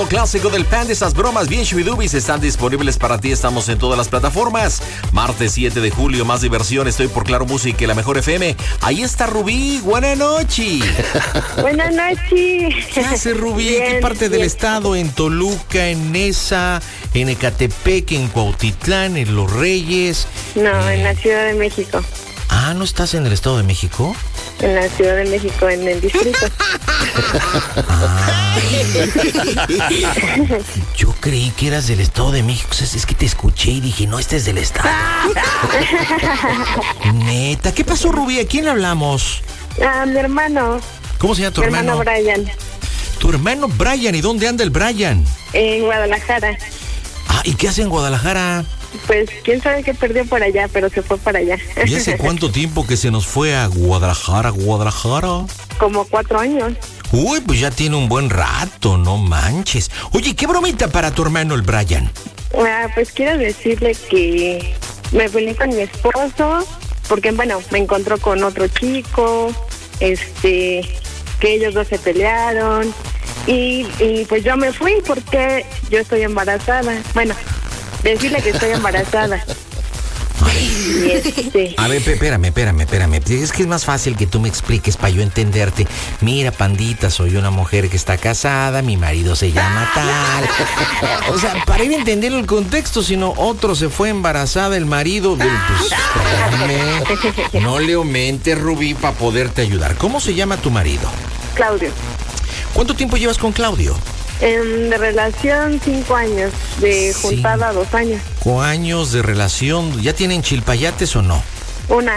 Clásico del Panda, esas bromas bien shubidubis están disponibles para ti. Estamos en todas las plataformas. Martes 7 de julio, más diversión. Estoy por Claro Música y la Mejor FM. Ahí está Rubí. Buenas noches. Buenas noches. ¿Qué hace Rubí? Bien, ¿Qué parte bien. del estado? ¿En Toluca, en Nesa, en Ecatepec, en Cuautitlán, en Los Reyes? No, en la Ciudad de México. Ah, ¿no estás en el Estado de México? En la Ciudad de México, en el distrito. Yo creí que eras del Estado de México. Es que te escuché y dije, no, este es del Estado. Neta, ¿qué pasó, Rubí? ¿A quién le hablamos? Ah, mi hermano. ¿Cómo se llama tu Mi hermano Brian. Tu hermano Brian. ¿Y dónde anda el Brian? En Guadalajara. Ah, ¿y qué hace en Guadalajara? Pues quién sabe qué perdió por allá, pero se fue para allá. ¿Y hace cuánto tiempo que se nos fue a Guadalajara? Como 4 años. Uy, pues ya tiene un buen rato, no manches. Oye, ¿qué bromita para tu hermano el Brian? Ah, pues quiero decirle que me peleé con mi esposo, porque bueno, me encontró con otro chico, que ellos dos se pelearon, y pues yo me fui porque yo estoy embarazada. Bueno, decirle que estoy embarazada. Y A ver, espérame. Es que es más fácil que tú me expliques para yo entenderte. Mira, pandita, soy una mujer que está casada, mi marido se llama tal. O sea, para ir a entender el contexto, si no, otro se fue embarazada, el marido. Pues, espérame. No le aumentes, Rubí, para poderte ayudar. ¿Cómo se llama tu marido? Claudio. ¿Cuánto tiempo llevas con Claudio? De relación 5 años, de juntada 2 años. 5 años de relación. ¿Ya tienen chilpayates o no? Una.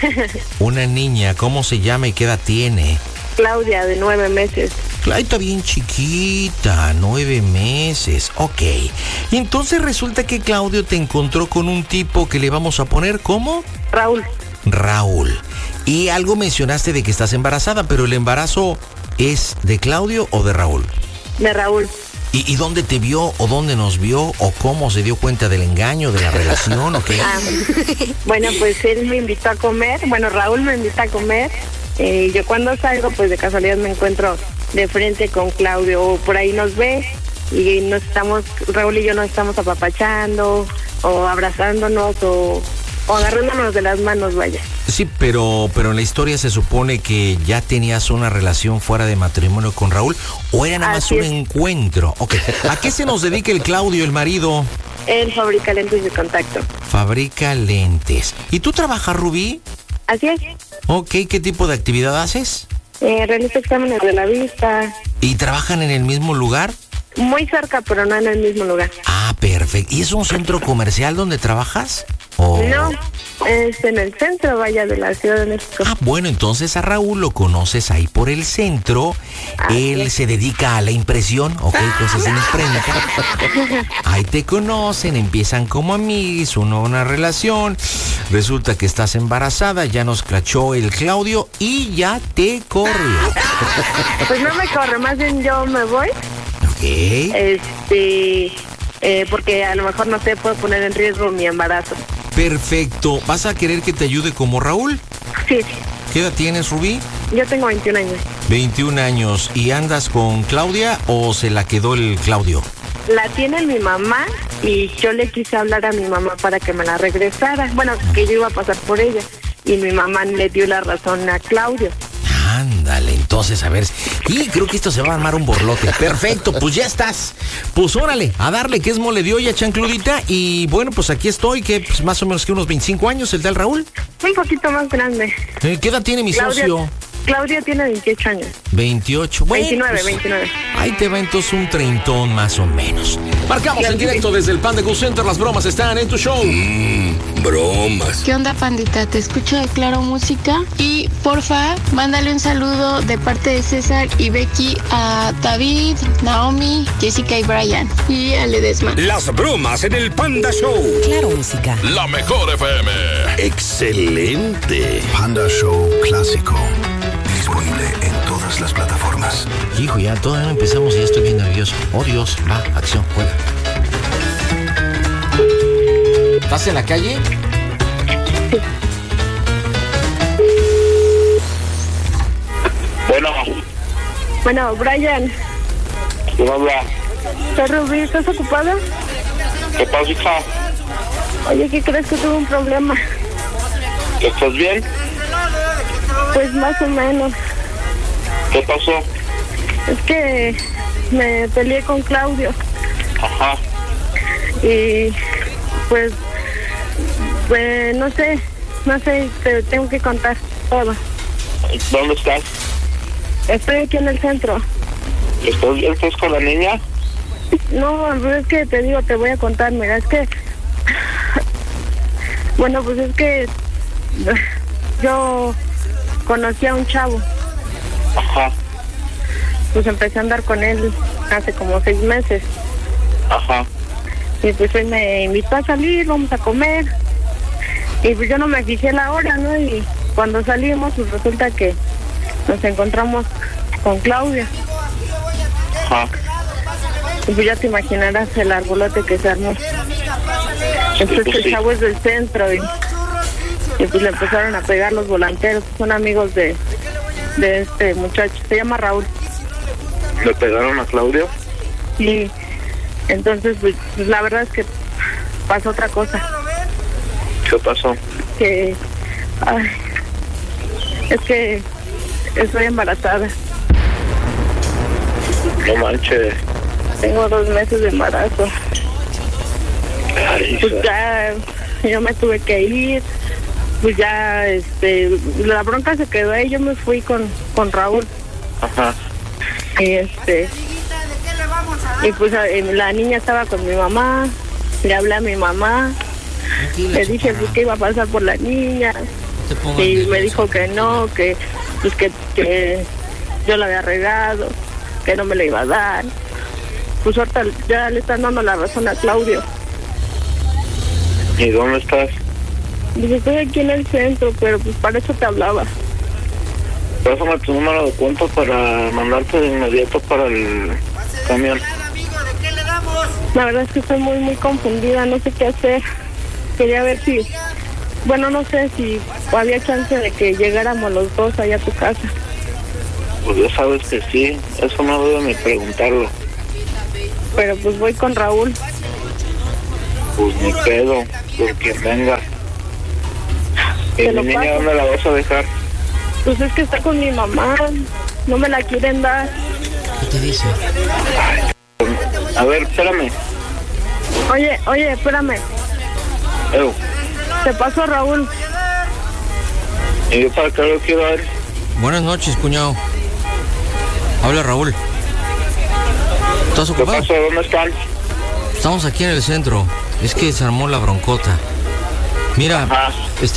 Una niña, ¿cómo se llama y qué edad tiene? Claudia, de 9 meses. Claro, está bien chiquita, 9 meses. Ok. Y entonces resulta que Claudio te encontró con un tipo que le vamos a poner ¿cómo? Raúl. Y algo mencionaste de que estás embarazada, pero ¿el embarazo es de Claudio o de Raúl? De Raúl. ¿Y dónde te vio o dónde nos vio o cómo se dio cuenta del engaño, de la relación o qué? Bueno, pues él me invitó a comer. Bueno, Raúl me invitó a comer. Yo cuando salgo, pues de casualidad me encuentro de frente con Claudio. O por ahí nos ve y Raúl y yo nos estamos apapachando o abrazándonos o agarrándonos de las manos, vaya. Sí, pero en la historia se supone que ya tenías una relación fuera de matrimonio con Raúl, ¿o era nada más un encuentro? Ok. ¿A qué se nos dedica el Claudio, el marido? Él fabrica lentes de contacto. Fabrica lentes. ¿Y tú trabajas, Rubí? Así es. Ok, ¿qué tipo de actividad haces? Realizo exámenes de la vista. ¿Y trabajan en el mismo lugar? Muy cerca, pero no en el mismo lugar. Ah, perfecto. ¿Y es un centro comercial donde trabajas? ¿O... No, es en el centro, vaya, de la Ciudad de México. Ah, bueno, entonces a Raúl lo conoces ahí por el centro. Él se dedica a la impresión, ok, cosas de imprenta. Ahí te conocen, empiezan como amigos, una relación. Resulta que estás embarazada, ya nos cachó el Claudio y ya te corrió. Pues no me corre, más bien yo me voy. Ok. Porque a lo mejor, no sé, puedo poner en riesgo mi embarazo. Perfecto. ¿Vas a querer que te ayude como Raúl? Sí. ¿Qué edad tienes, Rubí? Yo tengo 21 años. 21 años. ¿Y andas con Claudia o se la quedó el Claudio? La tiene mi mamá y yo le quise hablar a mi mamá para que me la regresara. Bueno, que yo iba a pasar por ella. Y mi mamá le dio la razón a Claudio. Ándale, entonces, a ver. Y creo que esto se va a armar un borlote. Perfecto, pues ya estás. Pues órale, a darle, que es mole de olla, chancludita. Y bueno, pues aquí estoy, que pues, más o menos que unos 25 años, el tal Raúl. Un poquito más grande. ¿Qué edad tiene mi socio? Claudia tiene 28 años. 28. Bueno, 29, pues, 29. Ahí te va entonces un treintón más o menos. Marcamos en directo desde el Panda Go Center. Las bromas están en tu show. Bromas. ¿Qué onda, pandita? Te escucho de Claro Música. Y porfa, mándale un saludo de parte de César y Becky a David, Naomi, Jessica y Brian. Y a Ledesma. Las bromas en el Panda Show. Claro Música. La Mejor FM. Excelente. Panda Show Clásico. Disponible en todas las plataformas. Hijo, ya todavía no empezamos y ya estoy bien nervioso. Oh, Dios, va, acción, juega. ¿Estás en la calle? Bueno, Brian. ¿Quién habla? Soy Rubí, ¿estás ocupada? ¿Qué pasa, hija? Oye, ¿qué crees que tuve un problema? ¿Estás bien? Pues más o menos. ¿Qué pasó? Es que me peleé con Claudio Ajá. y pues no sé, te tengo que contar todo. ¿Dónde estás? Estoy aquí en el centro. ¿Estás con la niña? No, es que te digo, te voy a contar, mira, es que... Bueno, pues es que yo conocí a un chavo. Ajá. Pues empecé a andar con él hace como 6 meses. Ajá. Y pues él me invitó a salir, vamos a comer. Y pues yo no me fijé la hora, ¿no? Y cuando salimos, pues resulta que nos encontramos con Claudia. Ajá. Y pues ya te imaginarás el arbolote que se armó. Entonces pues el sí. chavo es del centro y pues le empezaron a pegar los volanteros. Son amigos de este muchacho, se llama Raúl. ¿Le pegaron a Claudio? Y entonces pues la verdad es que pasó otra cosa. ¿Qué pasó? Que es que estoy embarazada. No manches. Tengo 2 meses de embarazo. Ay, Pues ya yo me tuve que ir. Pues ya la bronca se quedó ahí. Yo me fui con Raúl. Ajá. Y pues la niña estaba con mi mamá. Le hablé a mi mamá. Le dije pues, que iba a pasar por la niña. Y me dijo que no, que pues que yo la había regado, que no me la iba a dar. Pues ahorita ya le están dando la razón a Claudio. ¿Y dónde estás? Dice, estoy aquí en el centro, pero pues para eso te hablaba. Pásame tu número de cuenta para mandarte de inmediato para el camión. La verdad es que estoy muy, muy confundida, no sé qué hacer. Quería ver si, bueno, no sé si había chance de que llegáramos los dos allá a tu casa. Pues ya sabes que sí, eso no debo ni preguntarlo. Pero pues voy con Raúl. Pues ni pedo, con quien venga. ¿Y Te mi lo niña paso. dónde la vas a dejar? Pues es que está con mi mamá, no me la quieren dar. ¿Qué te dice? A ver, espérame. Oye, espérame, te paso a Raúl. ¿Y yo para qué lo quiero ver? Buenas noches, cuñado. Habla Raúl. ¿Estás ¿Qué ocupado? pasó? ¿Dónde están? Estamos aquí en el centro. Es que se armó la broncota. Mira, Ajá.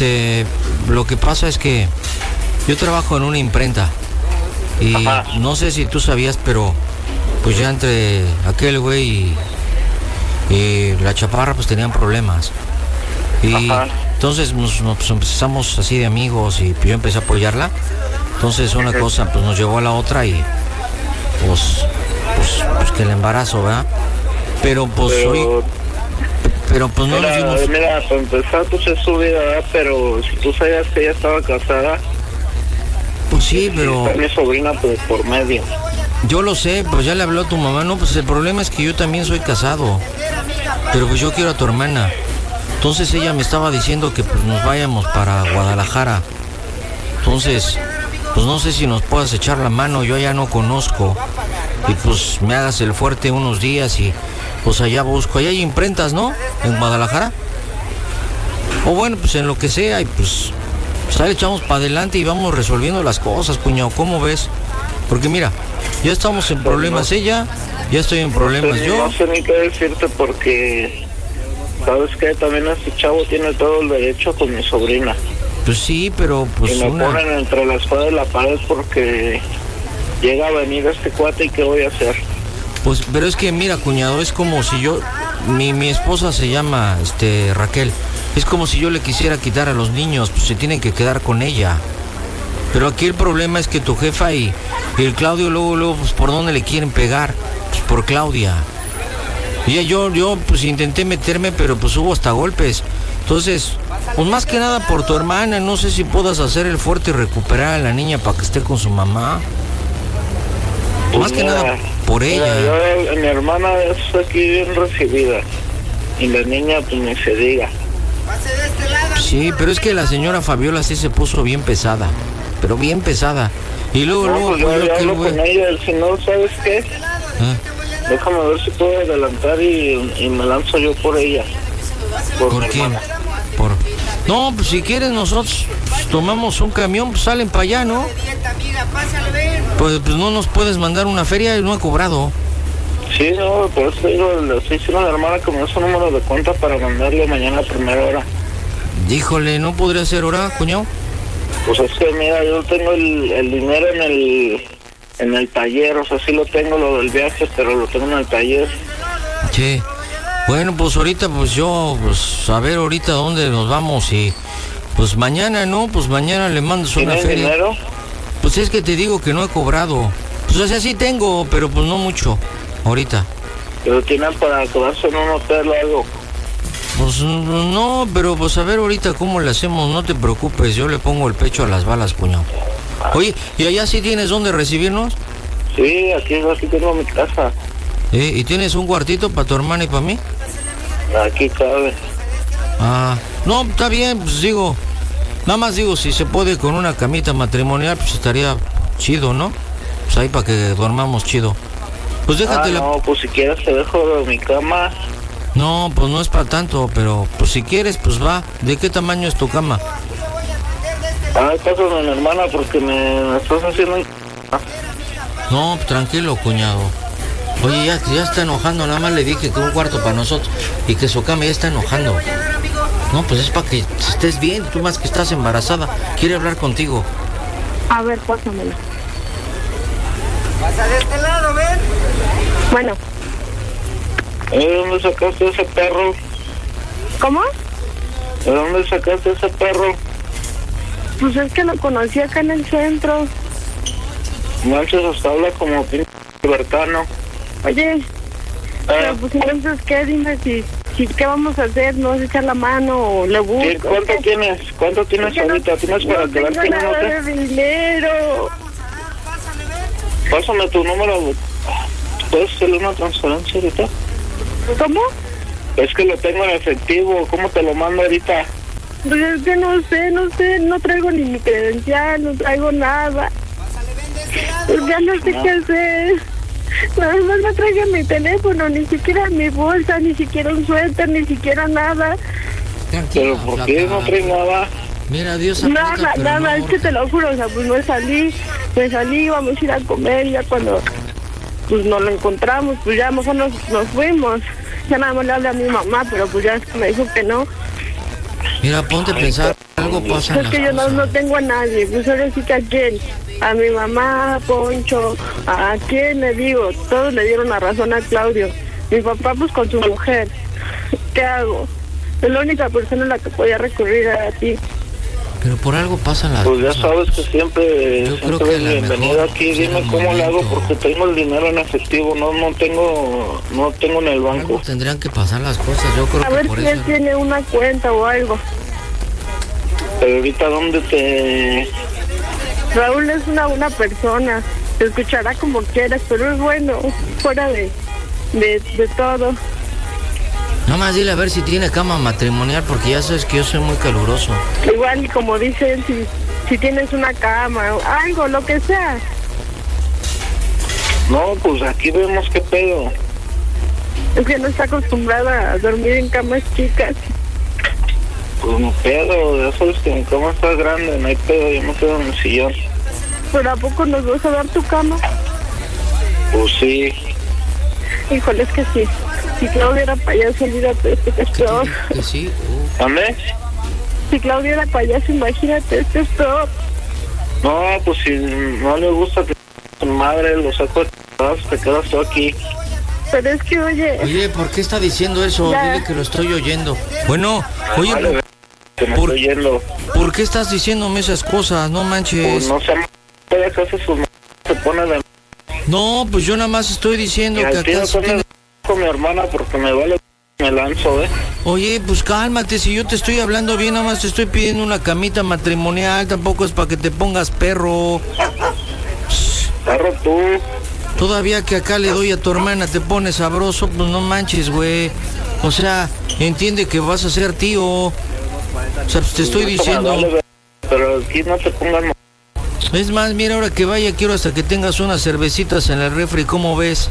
lo que pasa es que yo trabajo en una imprenta. Y Ajá. no sé si tú sabías, pero pues ya entre aquel güey y la chaparra pues tenían problemas. Y Ajá. entonces nos empezamos así de amigos y yo empecé a apoyarla. Entonces una cosa pues nos llevó a la otra y pues que el embarazo, ¿verdad? Pero pues pero pues no nos dimos... Mira, para empezar, pues es su vida, ¿verdad? Pero si tú sabías que ella estaba casada... Pues sí, pero... Está mi sobrina pues, por medio. Yo lo sé, pues ya le habló a tu mamá, no, pues el problema es que yo también soy casado. Pero pues yo quiero a tu hermana. Entonces ella me estaba diciendo que pues nos vayamos para Guadalajara. Entonces, pues no sé si nos puedas echar la mano, yo ya no conozco. Y pues me hagas el fuerte unos días y pues allá busco. Allá hay imprentas, ¿no? En Guadalajara. O bueno, pues en lo que sea y pues ahí le echamos para adelante y vamos resolviendo las cosas, cuñado. ¿Cómo ves? Porque mira, ya estamos en problemas ella, ya estoy en problemas yo. No sé ni qué decirte porque... ¿Sabes qué? También este chavo tiene todo el derecho con mi sobrina. Pues sí, pero pues Y me ponen entre la espada y la pared porque llega a venir este cuate y ¿qué voy a hacer? Pues, pero es que mira, cuñado, es como si yo... Mi esposa se llama Raquel. Es como si yo le quisiera quitar a los niños, pues se tienen que quedar con ella. Pero aquí el problema es que tu jefa y el Claudio luego, pues ¿por dónde le quieren pegar? Pues por Claudia. Y yo pues intenté meterme, pero pues hubo hasta golpes. Entonces, pues más que nada por tu hermana, no sé si puedas hacer el fuerte y recuperar a la niña para que esté con su mamá. Más que nada por ella. Mi hermana es aquí bien recibida. Y la niña, pues ni se diga. Sí, pero es que la señora Fabiola sí se puso bien pesada. Pero bien pesada. Y luego, Pues yo hablo con ella. Si no, ¿sabes qué? Déjame ver si puedo adelantar y me lanzo yo por ella. ¿Por qué? No, pues si quieres nosotros tomamos un camión, pues salen para allá, ¿no? Pues no nos puedes mandar una feria y no ha cobrado. Sí, no, por eso digo, le estoy diciendo a la hermana que me da su número de cuenta para mandarle mañana a primera hora. Híjole, ¿no podría ser hora, cuñado? Pues es que mira, yo tengo el dinero en el taller, o sea, sí lo tengo, lo del viaje, pero lo tengo en el taller. Sí. Bueno, pues ahorita, pues yo, pues a ver ahorita dónde nos vamos y pues mañana, ¿no? Pues mañana le mandas una feria. ¿Tienes dinero? Pues es que te digo que no he cobrado. Pues o sea, sí tengo, pero pues no mucho, ahorita. ¿Pero tienen para quedarse en un hotel o algo? Pues no, pero pues a ver ahorita cómo le hacemos, no te preocupes, yo le pongo el pecho a las balas, cuñado. Oye, ¿y allá sí tienes dónde recibirnos? Sí, aquí tengo mi casa. ¿Y tienes un cuartito para tu hermana y para mí? Aquí cabe. Ah, no, está bien, pues digo, nada más digo, si se puede con una camita matrimonial, pues estaría chido, ¿no? Pues ahí para que dormamos chido. Pues déjatela. No, pues si quieres te dejo de mi cama. No, pues no es para tanto, pero pues si quieres, pues va. ¿De qué tamaño es tu cama? Está con mi hermana porque me estás haciendo... No, tranquilo, cuñado. Oye, ya está enojando, nada más le dije que un cuarto para nosotros y que su cama ya está enojando. No, pues es para que estés bien, tú más que estás embarazada, quiere hablar contigo. A ver, pásamelo. Pasa de este lado, ven. Bueno. ¿De dónde sacaste ese perro? ¿Cómo? ¿De dónde sacaste ese perro? Pues es que lo conocí acá en el centro. Manches, hasta habla como pinche libertano. Oye, pero pues entonces, ¿qué? Dime si ¿qué vamos a hacer? ¿No vas a echar la mano o le busco? ¿Cuánto tienes? ¿Cuánto tienes ahorita? ¿Tienes para quedarte en un hotel? No tengo dinero. Pásame tu número. ¿Puedes hacerle una transferencia ahorita? ¿Cómo? Es que lo tengo en efectivo. ¿Cómo te lo mando ahorita? Pues es que no sé, no traigo ni mi credencial, no traigo nada. Pues ya no sé qué hacer. Nada más me traigo mi teléfono, ni siquiera mi bolsa, ni siquiera un suéter, ni siquiera nada. ¿Pero por qué no traes nada? Mira, Dios nada, es que te lo juro, o sea, pues me salí, íbamos a ir a comer, y ya cuando pues nos lo encontramos, pues ya mejor nos fuimos. Ya nada más le hablé a mi mamá, pero pues ya me dijo que no. Mira, ponte a pensar, algo pasa. Es que yo no tengo a nadie, pues ahora sí que a quién, a mi mamá, a Poncho, a quién le digo, todos le dieron la razón a Claudio. Mi papá pues con su mujer, ¿qué hago? Es la única persona a la que podía recurrir a ti. Pero por algo pasan las cosas. Pues ya sabes que siempre eres bienvenido aquí. Dime cómo le hago porque tengo el dinero en efectivo, no tengo en el banco. Tendrían que pasar las cosas, yo creo a que ver por si eso. él tiene una cuenta o algo. Pero ahorita ¿dónde te...? Raúl es una buena persona, te escuchará como quieras, pero es bueno, fuera de todo. Nada más dile a ver si tiene cama matrimonial, porque ya sabes que yo soy muy caluroso. Igual, como dicen, si tienes una cama, algo, lo que sea. No, pues aquí vemos qué pedo. Es que no está acostumbrada a dormir en camas chicas. Pues no pedo, ya sabes que mi cama está grande, no hay pedo, yo me quedo en el sillón. ¿Pero a poco nos vas a dar tu cama? Pues sí. Híjole, es que sí. Si Claudia era payaso, olvídate, esto que es peor. Que sí. ¿Dónde? Si Claudia era payaso, imagínate, esto es peor. No, pues si no le gusta que tu madre lo saco de te quedas tú aquí. Pero es que, Oye, ¿por qué está diciendo eso? Ya. Dile que lo estoy oyendo. Bueno, oye, Vale, que me estoy yendo. ¿por qué estás diciéndome esas cosas? No manches. Pues no sé, que hace su se pone de... No, pues yo nada más estoy diciendo que acá sí tiene... con mi hermana porque me vale, me lanzo, Oye, pues cálmate, si yo te estoy hablando bien, nada más te estoy pidiendo una camita matrimonial, tampoco es para que te pongas perro. Perro tú. Todavía que acá le doy a tu hermana te pones sabroso, pues no manches, güey. O sea, entiende que vas a ser tío. O sea, pues te estoy diciendo. Pero aquí no te pongan. Es más, mira, ahora que vaya, quiero hasta que tengas unas cervecitas en el refri, ¿cómo ves?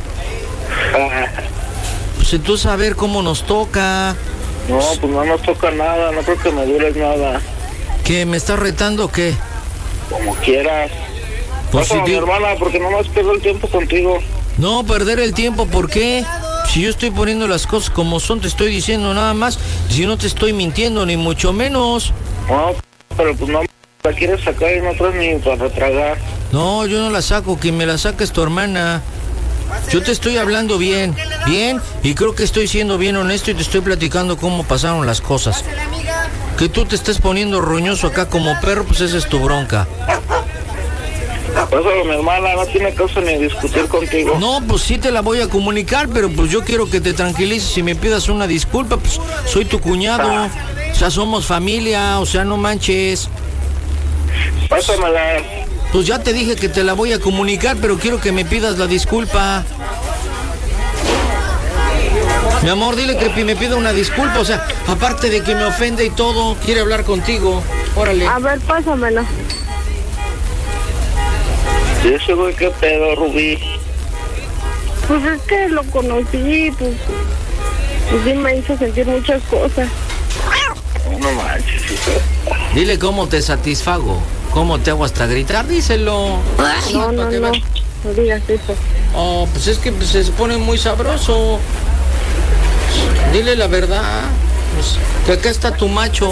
Pues entonces a ver cómo nos toca. No, pues no nos toca nada, no creo que me dures nada. ¿Qué, me estás retando o qué? Como quieras. Pues Pásame a mi hermana, porque no más pierdo el tiempo contigo. No, perder el tiempo, ¿por qué? Si yo estoy poniendo las cosas como son, te estoy diciendo nada más. Si no te estoy mintiendo, ni mucho menos. No, pero pues no la quieres sacar y no traes ni para tragar. No, yo no la saco, quien me la saca es tu hermana. Yo te estoy hablando bien, y creo que estoy siendo bien honesto y te estoy platicando cómo pasaron las cosas. Que tú te estés poniendo roñoso acá como perro, pues esa es tu bronca. Pásalo, mi hermana, no tiene caso ni discutir contigo. No, pues sí te la voy a comunicar, pero pues yo quiero que te tranquilices y me pidas una disculpa, pues soy tu cuñado, o sea, somos familia, o sea, no manches. Pásamela. Pues ya te dije que te la voy a comunicar, pero quiero que me pidas la disculpa. Mi amor, dile que me pida una disculpa, o sea, aparte de que me ofende y todo, quiere hablar contigo. Órale. A ver, pásamelo. ¿Y ese güey qué pedo, Rubí? Pues es que lo conocí, pues sí me hizo sentir muchas cosas. No manches, hijo. Dile cómo te satisfago, cómo te hago hasta gritar, díselo. No digas eso. Oh, pues es que pues, se pone muy sabroso. Dile la verdad, pues, que acá está tu macho.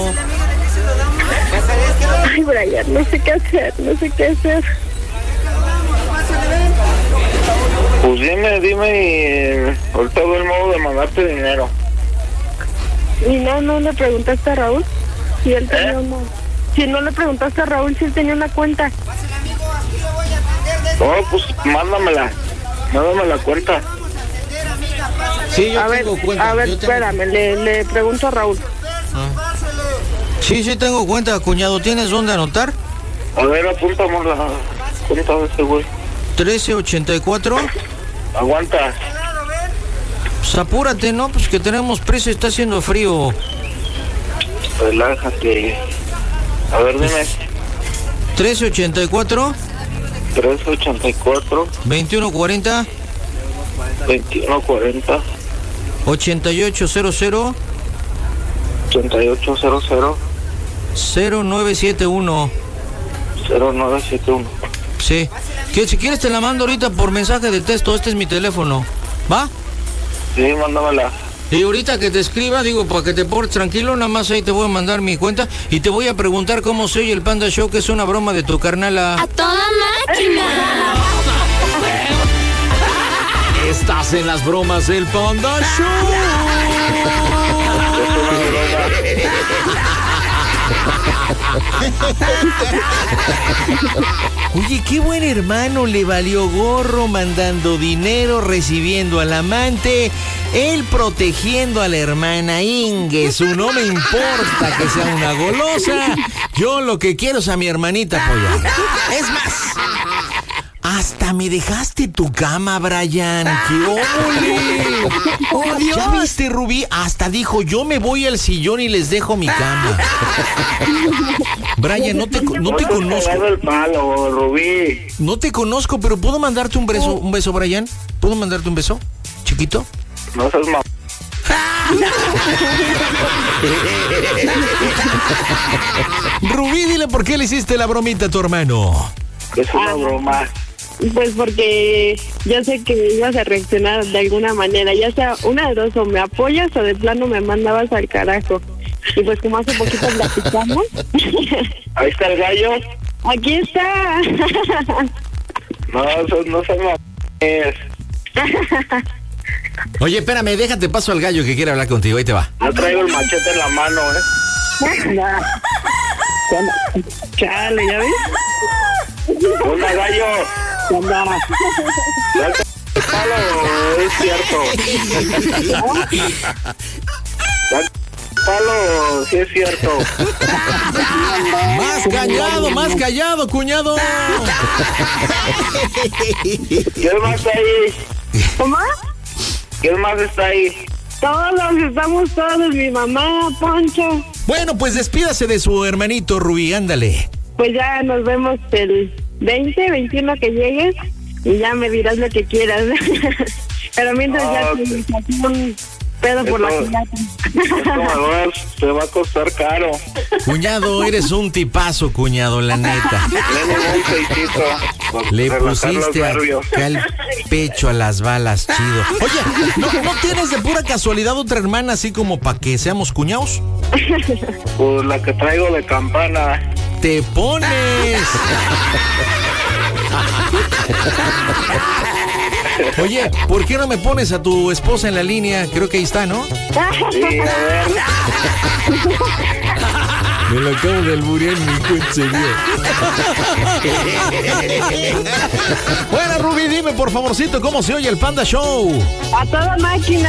Ay, Brian, no sé qué hacer. Pues dime y ahorita veo el modo de mandarte dinero. ¿Y no le preguntaste a Raúl si él tenía una... Si no le preguntaste a Raúl si él tenía una cuenta? No, pues mándame la cuenta. Sí, yo A ver, tengo cuenta. a ver, yo tengo... espérame, le pregunto a Raúl. Sí tengo cuenta, cuñado. ¿Tienes dónde anotar? A ver, apúntame la cuenta de este güey. 1384. Aguanta. Pues apúrate, ¿no? Pues que tenemos prisa, está haciendo frío. Relájate. A ver, dime. 1384. 384. 2140. 2140. 8800. 8800. 0971. 0971. Sí. Que si quieres te la mando ahorita por mensaje de texto. Este es mi teléfono. ¿Va? Sí, mándamela. Y ahorita que te escriba, digo, para que te portes tranquilo, nada más ahí te voy a mandar mi cuenta y te voy a preguntar cómo se oye el Panda Show, que es una broma de tu carnala. ¡A toda máquina! Estás en las bromas del Panda Show. Oye, qué buen hermano, le valió gorro, mandando dinero, recibiendo al amante, él protegiendo a la hermana Ingesu. No me importa que sea una golosa, yo lo que quiero es a mi hermanita apoyar. Es más, hasta me dejaste tu cama, Brian. ¡Qué óvole! ¡Oh, Dios! ¿Ya viste, Rubí? Hasta dijo, yo me voy al sillón y les dejo mi cama. Brian, no te conozco. El palo, Rubí. No te conozco, pero ¿puedo mandarte un beso, Brian? ¿Puedo mandarte un beso? ¿Chiquito? No seas mamá. Rubí, dile por qué le hiciste la bromita a tu hermano. Es una broma. Pues porque yo sé que ibas a reaccionar de alguna manera, ya sea una de dos, o me apoyas o de plano me mandabas al carajo. Y pues como hace poquito platicamos. Ahí está el gallo. Aquí está. No se mamá. Oye, espérame, déjate paso al gallo que quiere hablar contigo, ahí te va. No traigo el machete en la mano, Chale, ¿ya ves? Hola, gallo. ¿El palo es cierto? palo, sí es cierto. Más callado, cuñado. ¿Quién más está ahí? ¿Cómo? ¿Quién más está ahí? Estamos todos, mi mamá, Poncho. Bueno, pues despídase de su hermanito Rubí, ándale. Pues ya nos vemos el 20, 21 que llegues y ya me dirás lo que quieras. Pero mientras ya te saqué un pedo por la culata. Te va a costar caro. Cuñado, eres un tipazo, cuñado, la neta. Le pusiste acá el pecho a las balas, chido. Oye, ¿no tienes de pura casualidad otra hermana así como para que seamos cuñados? Pues la que traigo de campana. ¡Te pones! Oye, ¿por qué no me pones a tu esposa en la línea? Creo que ahí está, ¿no? Sí, a ver. Me lo acabo de alburear, mi serio. Bueno, Rubí, dime por favorcito cómo se oye el Panda Show. A toda máquina.